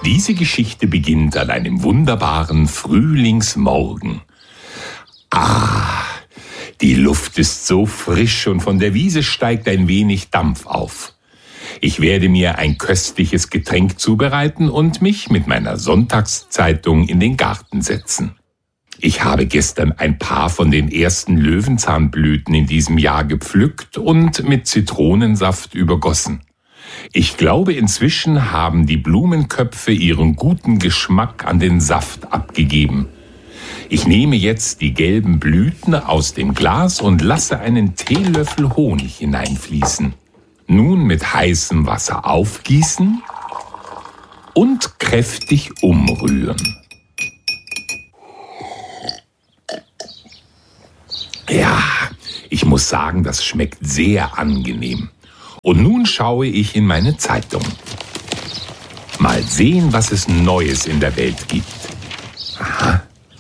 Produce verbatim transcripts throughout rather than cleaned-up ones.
Diese Geschichte beginnt an einem wunderbaren Frühlingsmorgen. Ah, die Luft ist so frisch und von der Wiese steigt ein wenig Dampf auf. Ich werde mir ein köstliches Getränk zubereiten und mich mit meiner Sonntagszeitung in den Garten setzen. Ich habe gestern ein paar von den ersten Löwenzahnblüten in diesem Jahr gepflückt und mit Zitronensaft übergossen. Ich glaube, inzwischen haben die Blumenköpfe ihren guten Geschmack an den Saft abgegeben. Ich nehme jetzt die gelben Blüten aus dem Glas und lasse einen Teelöffel Honig hineinfließen. Nun mit heißem Wasser aufgießen und kräftig umrühren. Ja, ich muss sagen, das schmeckt sehr angenehm. Und nun schaue ich in meine Zeitung. Mal sehen, was es Neues in der Welt gibt. Aha.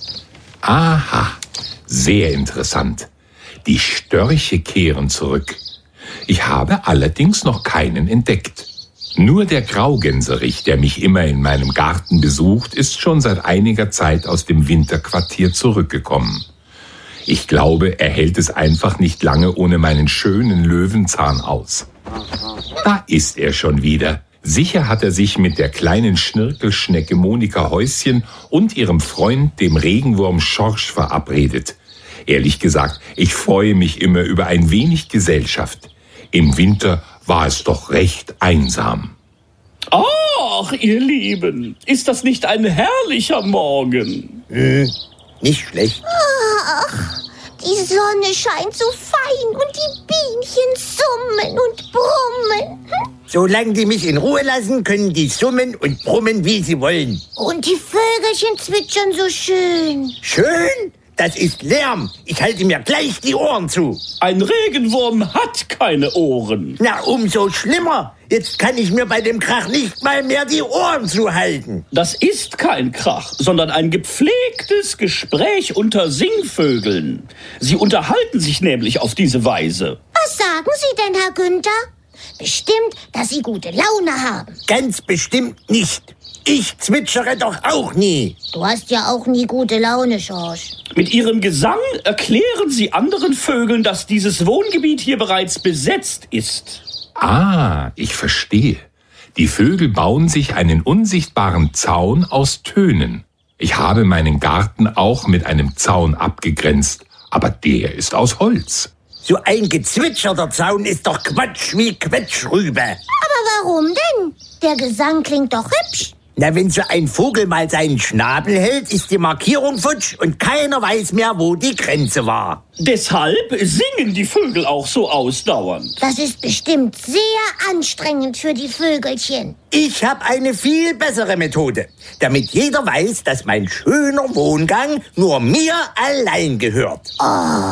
Aha, sehr interessant. Die Störche kehren zurück. Ich habe allerdings noch keinen entdeckt. Nur der Graugänserich, der mich immer in meinem Garten besucht, ist schon seit einiger Zeit aus dem Winterquartier zurückgekommen. Ich glaube, er hält es einfach nicht lange ohne meinen schönen Löwenzahn aus. Da ist er schon wieder. Sicher hat er sich mit der kleinen Schnirkelschnecke Monika Häuschen und ihrem Freund, dem Regenwurm Schorsch, verabredet. Ehrlich gesagt, ich freue mich immer über ein wenig Gesellschaft. Im Winter war es doch recht einsam. Ach, ihr Lieben, ist das nicht ein herrlicher Morgen? Hm, nicht schlecht. Ach, die Sonne scheint so fein und die Bienchen summen und brummen. Hm? Solange die mich in Ruhe lassen, können die summen und brummen, wie sie wollen. Und die Vögelchen zwitschern so schön. Schön? Das ist Lärm. Ich halte mir gleich die Ohren zu. Ein Regenwurm hat keine Ohren. Na, umso schlimmer. Jetzt kann ich mir bei dem Krach nicht mal mehr die Ohren zuhalten. Das ist kein Krach, sondern ein gepflegtes Gespräch unter Singvögeln. Sie unterhalten sich nämlich auf diese Weise. Was sagen Sie denn, Herr Günther? Bestimmt, dass Sie gute Laune haben. Ganz bestimmt nicht. Ich zwitschere doch auch nie. Du hast ja auch nie gute Laune, Schorsch. Mit Ihrem Gesang erklären Sie anderen Vögeln, dass dieses Wohngebiet hier bereits besetzt ist. Ah, ich verstehe. Die Vögel bauen sich einen unsichtbaren Zaun aus Tönen. Ich habe meinen Garten auch mit einem Zaun abgegrenzt, aber der ist aus Holz. So ein gezwitscherter Zaun ist doch Quatsch wie Quetschrübe. Aber warum denn? Der Gesang klingt doch hübsch. Na, wenn so ein Vogel mal seinen Schnabel hält, ist die Markierung futsch und keiner weiß mehr, wo die Grenze war. Deshalb singen die Vögel auch so ausdauernd. Das ist bestimmt sehr anstrengend für die Vögelchen. Ich habe eine viel bessere Methode, damit jeder weiß, dass mein schöner Wohngang nur mir allein gehört. Oh,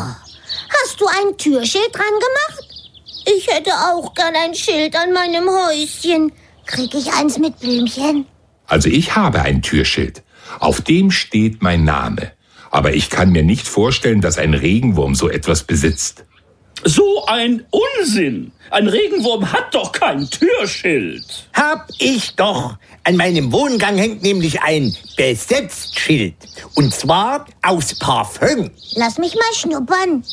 hast du ein Türschild dran gemacht? Ich hätte auch gern ein Schild an meinem Häuschen. Krieg ich eins mit Blümchen? Also ich habe ein Türschild. Auf dem steht mein Name. Aber ich kann mir nicht vorstellen, dass ein Regenwurm so etwas besitzt. So ein Unsinn! Ein Regenwurm hat doch kein Türschild. Hab ich doch. An meinem Wohngang hängt nämlich ein Besetztschild. Und zwar aus Parfüm. Lass mich mal schnuppern.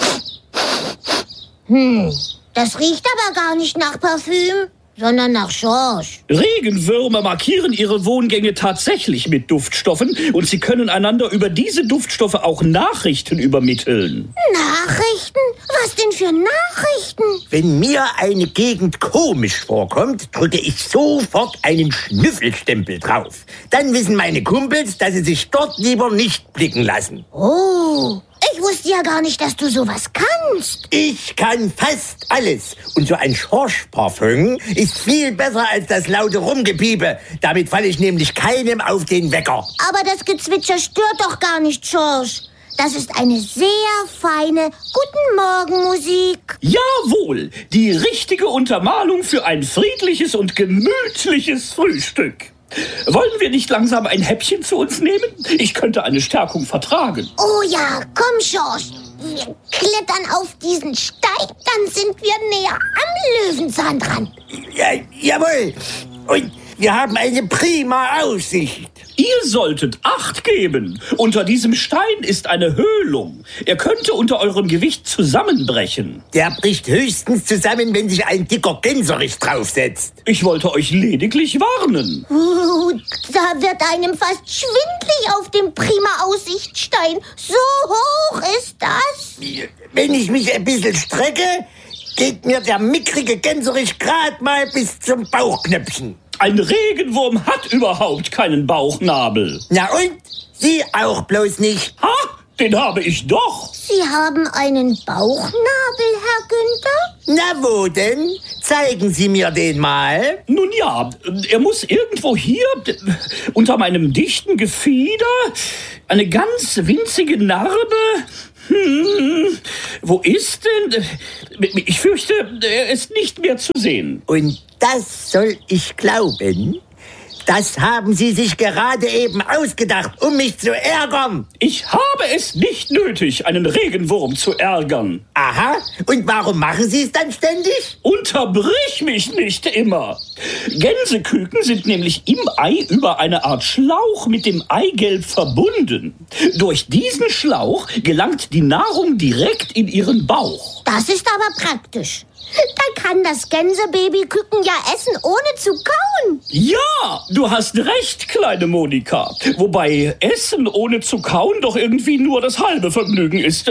Hm, das riecht aber gar nicht nach Parfüm, sondern nach Schorsch. Regenwürmer markieren ihre Wohngänge tatsächlich mit Duftstoffen und sie können einander über diese Duftstoffe auch Nachrichten übermitteln. Nachrichten? Was denn für Nachrichten? Wenn mir eine Gegend komisch vorkommt, drücke ich sofort einen Schnüffelstempel drauf. Dann wissen meine Kumpels, dass sie sich dort lieber nicht blicken lassen. Oh, ich wusste ja gar nicht, dass du sowas kannst. Ich kann fast alles. Und so ein Schorsch-Parfüm ist viel besser als das laute Rumgepiepe. Damit falle ich nämlich keinem auf den Wecker. Aber das Gezwitscher stört doch gar nicht, Schorsch. Das ist eine sehr feine Guten-Morgen-Musik. Jawohl, die richtige Untermalung für ein friedliches und gemütliches Frühstück. Wollen wir nicht langsam ein Häppchen zu uns nehmen? Ich könnte eine Stärkung vertragen. Oh ja, komm, Schorsch. Wir klettern auf diesen Steig, dann sind wir näher am Löwenzahn dran. Ja, jawohl. Und Wir haben eine prima Aussicht. Ihr solltet Acht geben. Unter diesem Stein ist eine Höhlung. Er könnte unter eurem Gewicht zusammenbrechen. Der bricht höchstens zusammen, wenn sich ein dicker Gänserich draufsetzt. Ich wollte euch lediglich warnen. Uh, da wird einem fast schwindlig auf dem prima Aussichtsstein. So hoch ist das. Wenn ich mich ein bisschen strecke, geht mir der mickrige Gänserich gerade mal bis zum Bauchknöpfchen. Ein Regenwurm hat überhaupt keinen Bauchnabel. Na und? Sie auch bloß nicht. Ha, den habe ich doch. Sie haben einen Bauchnabel, Herr Günther? Na wo denn? Zeigen Sie mir den mal. Nun ja, er muss irgendwo hier unter meinem dichten Gefieder eine ganz winzige Narbe. Hm, wo ist denn? Ich fürchte, er ist nicht mehr zu sehen. Und das soll ich glauben? Das haben Sie sich gerade eben ausgedacht, um mich zu ärgern. Ich habe es nicht nötig, einen Regenwurm zu ärgern. Aha, und warum machen Sie es dann ständig? Unterbrich mich nicht immer. Gänseküken sind nämlich im Ei über eine Art Schlauch mit dem Eigelb verbunden. Durch diesen Schlauch gelangt die Nahrung direkt in ihren Bauch. Das ist aber praktisch. Dann kann das Gänsebaby-Küken ja essen, ohne zu kauen. Ja, du hast recht, kleine Monika. Wobei Essen ohne zu kauen doch irgendwie nur das halbe Vergnügen ist.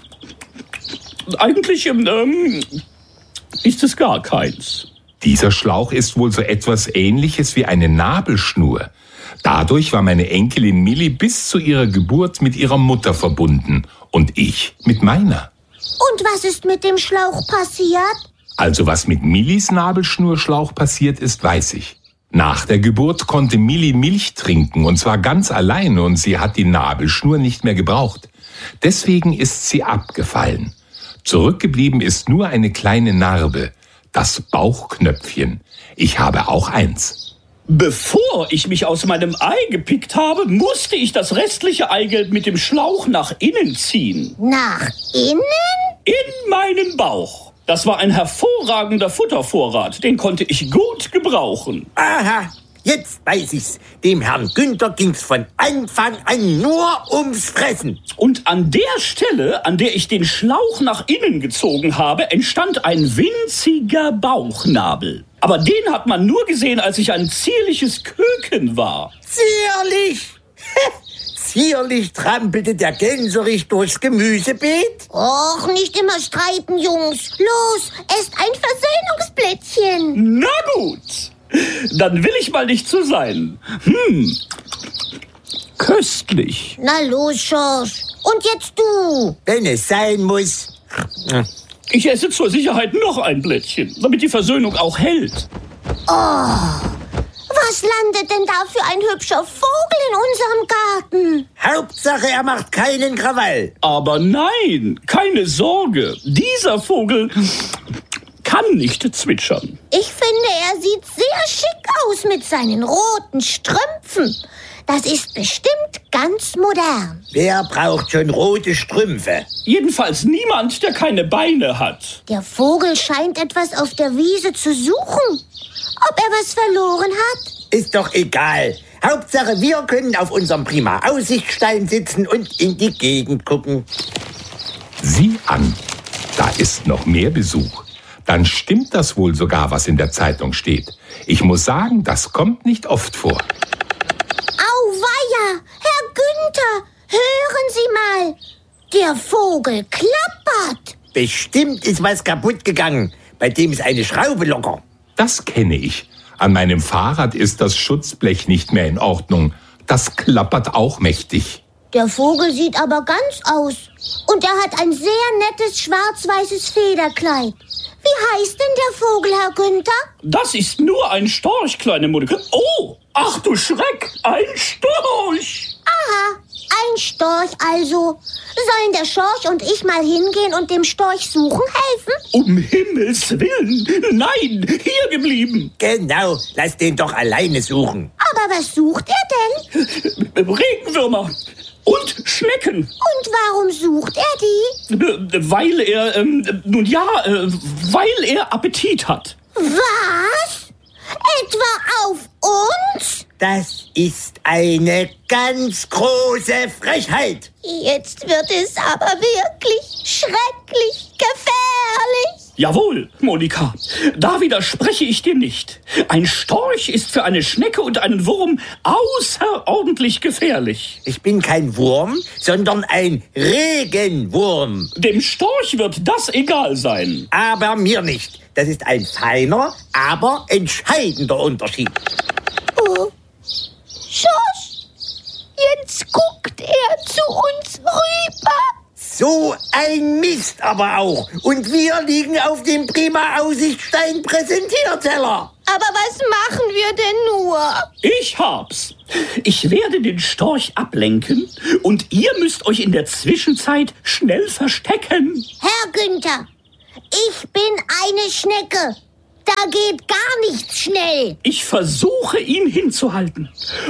Eigentlich ähm, ist es gar keins. Dieser Schlauch ist wohl so etwas Ähnliches wie eine Nabelschnur. Dadurch war meine Enkelin Millie bis zu ihrer Geburt mit ihrer Mutter verbunden und ich mit meiner. Und was ist mit dem Schlauch passiert? Also was mit Millies Nabelschnurschlauch passiert ist, weiß ich. Nach der Geburt konnte Millie Milch trinken, und zwar ganz alleine, und sie hat die Nabelschnur nicht mehr gebraucht. Deswegen ist sie abgefallen. Zurückgeblieben ist nur eine kleine Narbe, das Bauchknöpfchen. Ich habe auch eins. Bevor ich mich aus meinem Ei gepickt habe, musste ich das restliche Eigelb mit dem Schlauch nach innen ziehen. Nach innen? In meinen Bauch. Das war ein hervorragender Futtervorrat. Den konnte ich gut gebrauchen. Aha, jetzt weiß ich's. Dem Herrn Günther ging's von Anfang an nur ums Fressen. Und an der Stelle, an der ich den Schlauch nach innen gezogen habe, entstand ein winziger Bauchnabel. Aber den hat man nur gesehen, als ich ein zierliches Küken war. Zierlich! Zierlich trampelte der Gänserich durchs Gemüsebeet. Och, nicht immer streiten, Jungs. Los, esst ein Versöhnungsblättchen. Na gut, dann will ich mal nicht so sein. Hm, köstlich. Na los, Schorsch. Und jetzt du. Wenn es sein muss. Ich esse zur Sicherheit noch ein Blättchen, damit die Versöhnung auch hält. Oh, was landet denn da für ein hübscher Vogel in unserem Garten? Hauptsache, er macht keinen Krawall. Aber nein, keine Sorge. Dieser Vogel kann nicht zwitschern. Ich finde, er sieht sehr schick aus mit seinen roten Strümpfen. Das ist bestimmt ganz modern. Wer braucht schon rote Strümpfe? Jedenfalls niemand, der keine Beine hat. Der Vogel scheint etwas auf der Wiese zu suchen. Ob er was verloren hat? Ist doch egal. Hauptsache, wir können auf unserem prima Aussichtsstein sitzen und in die Gegend gucken. Sieh an, da ist noch mehr Besuch. Dann stimmt das wohl sogar, was in der Zeitung steht. Ich muss sagen, das kommt nicht oft vor. Auweia, Herr Günther, hören Sie mal. Der Vogel klappert. Bestimmt ist was kaputt gegangen, bei dem ist eine Schraube locker. Das kenne ich. An meinem Fahrrad ist das Schutzblech nicht mehr in Ordnung. Das klappert auch mächtig. Der Vogel sieht aber ganz aus. Und er hat ein sehr nettes schwarz-weißes Federkleid. Wie heißt denn der Vogel, Herr Günther? Das ist nur ein Storch, kleine Monika. Oh, ach du Schreck, ein Storch. Aha, ein Storch also. Sollen der Schorsch und ich mal hingehen und dem Storch suchen helfen? Um Himmels Willen, nein, hier geblieben. Genau, lass den doch alleine suchen. Aber was sucht er denn? Regenwürmer und Schnecken. Und warum sucht er die? Weil er, ähm, nun ja, äh, weil er Appetit hat. Was? Etwa auf Das ist eine ganz große Frechheit. Jetzt wird es aber wirklich schrecklich gefährlich. Jawohl, Monika, da widerspreche ich dir nicht. Ein Storch ist für eine Schnecke und einen Wurm außerordentlich gefährlich. Ich bin kein Wurm, sondern ein Regenwurm. Dem Storch wird das egal sein. Aber mir nicht. Das ist ein feiner, aber entscheidender Unterschied. Oh, Schorsch, jetzt guckt er zu uns rüber. So ein Mist aber auch. Und wir liegen auf dem prima Aussichtstein Präsentierteller. Aber was machen wir denn nur? Ich hab's. Ich werde den Storch ablenken und ihr müsst euch in der Zwischenzeit schnell verstecken. Herr Günther, ich bin eine Schnecke. Da geht gar nichts schnell. Ich versuche, ihn hinzuhalten.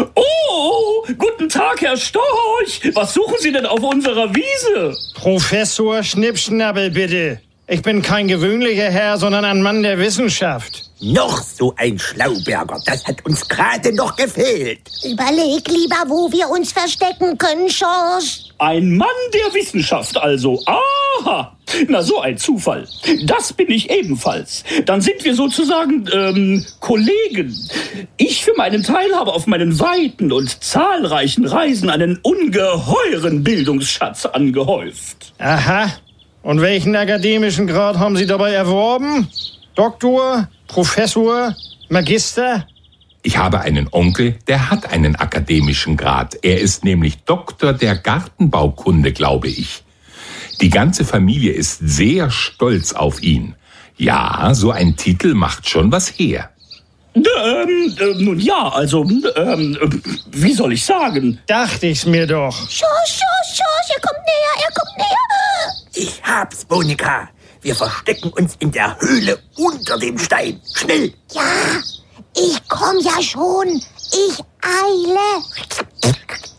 Oh, guten Tag, Herr Storch. Was suchen Sie denn auf unserer Wiese? Professor Schnippschnappel, bitte. Ich bin kein gewöhnlicher Herr, sondern ein Mann der Wissenschaft. Noch so ein Schlauberger, das hat uns gerade noch gefehlt. Überleg lieber, wo wir uns verstecken können, Schorsch. Ein Mann der Wissenschaft also. Aha, na so ein Zufall. Das bin ich ebenfalls. Dann sind wir sozusagen ähm, Kollegen. Ich für meinen Teil habe auf meinen weiten und zahlreichen Reisen einen ungeheuren Bildungsschatz angehäuft. Aha. Und welchen akademischen Grad haben Sie dabei erworben? Doktor, Professor, Magister? Ich habe einen Onkel, der hat einen akademischen Grad. Er ist nämlich Doktor der Gartenbaukunde, glaube ich. Die ganze Familie ist sehr stolz auf ihn. Ja, so ein Titel macht schon was her. Ähm, äh, nun ja, also, ähm, äh, wie soll ich sagen? Dachte ich's mir doch. Schorsch, Schorsch, Schorsch, er kommt näher, er kommt näher. Ich hab's, Monika. Wir verstecken uns in der Höhle unter dem Stein. Schnell! Ja, ich komm ja schon. Ich eile.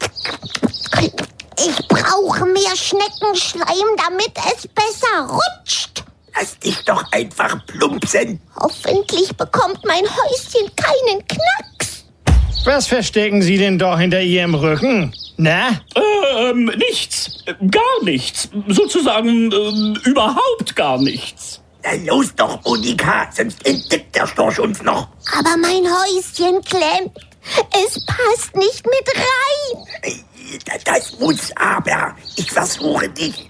Ich brauche mehr Schneckenschleim, damit es besser rutscht. Lass dich doch einfach plumpsen. Hoffentlich bekommt mein Häuschen keinen Knacks. Was verstecken Sie denn da hinter Ihrem Rücken? Na? Ähm, nichts. Gar nichts. Sozusagen, ähm, überhaupt gar nichts. Na los doch, Monika, sonst entdeckt der Storch uns noch. Aber mein Häuschen klemmt. Es passt nicht mit rein. Das muss aber. Ich versuche, dich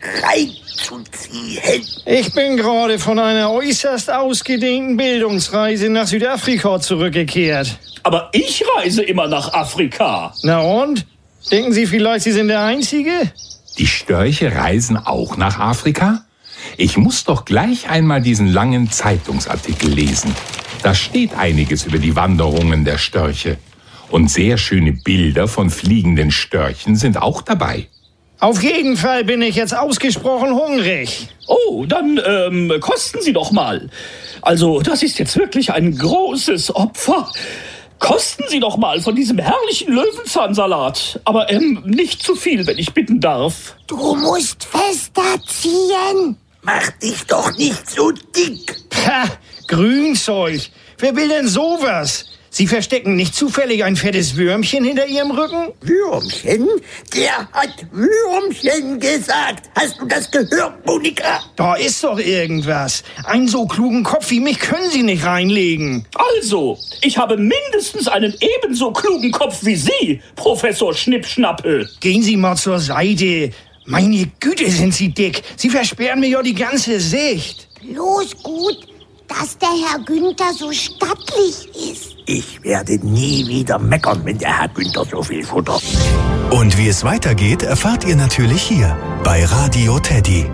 reinzuziehen. Ich bin gerade von einer äußerst ausgedehnten Bildungsreise nach Südafrika zurückgekehrt. Aber ich reise immer nach Afrika. Na und? Denken Sie vielleicht, Sie sind der Einzige? Die Störche reisen auch nach Afrika? Ich muss doch gleich einmal diesen langen Zeitungsartikel lesen. Da steht einiges über die Wanderungen der Störche. Und sehr schöne Bilder von fliegenden Störchen sind auch dabei. Auf jeden Fall bin ich jetzt ausgesprochen hungrig. Oh, dann ähm, kosten Sie doch mal. Also, das ist jetzt wirklich ein großes Opfer. Kosten Sie doch mal von diesem herrlichen Löwenzahnsalat. Aber ähm, nicht zu viel, wenn ich bitten darf. Du musst fester ziehen. Mach dich doch nicht so dick. Ha, Grünzeug. Wer will denn sowas? Sie verstecken nicht zufällig ein fettes Würmchen hinter Ihrem Rücken? Würmchen? Der hat Würmchen gesagt. Hast du das gehört, Monika? Da ist doch irgendwas. Einen so klugen Kopf wie mich können Sie nicht reinlegen. Also, ich habe mindestens einen ebenso klugen Kopf wie Sie, Professor Schnippschnappel. Gehen Sie mal zur Seite. Meine Güte, sind Sie dick. Sie versperren mir ja die ganze Sicht. Bloß gut, dass der Herr Günther so stattlich ist. Ich werde nie wieder meckern, wenn der Herr Günther so viel futtert. Und wie es weitergeht, erfahrt ihr natürlich hier bei Radio Teddy.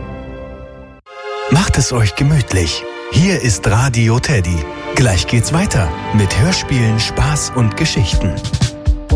Macht es euch gemütlich. Hier ist Radio Teddy. Gleich geht's weiter mit Hörspielen, Spaß und Geschichten.